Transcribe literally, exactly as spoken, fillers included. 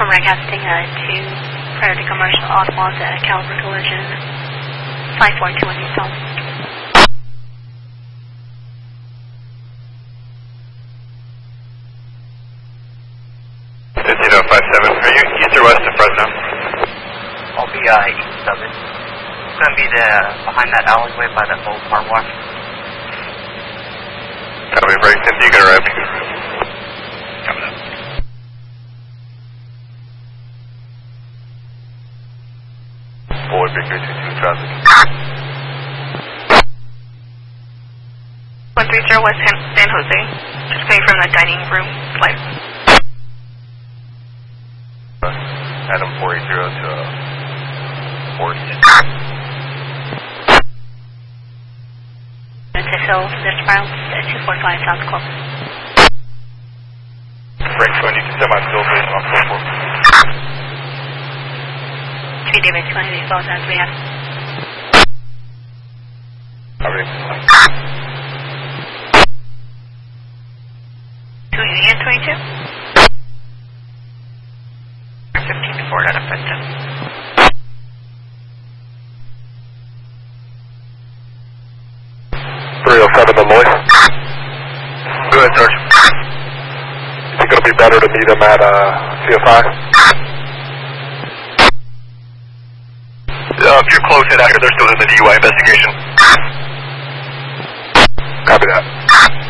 from Lancaster uh, to Priority Commercial Oswald uh, Caliber Collision five four two one Eastbound. zero five seven, are you east or west of Fresno? I'll be uh, east of it. It's going to be the, behind that alleyway by the old car wash. Copy, break. Cindy, you can arrive. Coming up. Forward, Victor two two, traffic. one three zero West San Jose. Just coming from the dining room flight. Adam four eight zero to uh, Force. To Hill, this route, two four five South Corp. Frank two, I need to send my still station on four four. three David two hundred, falls out three F. Copy. two Union twenty-two. fifteen to Ford out of Fresno. three oh seven to Lloyd. Go ahead, Sergeant. You think it'll be better to meet him at uh, C S I? Uh, if you're close in after they're still in the D U I investigation. Copy that.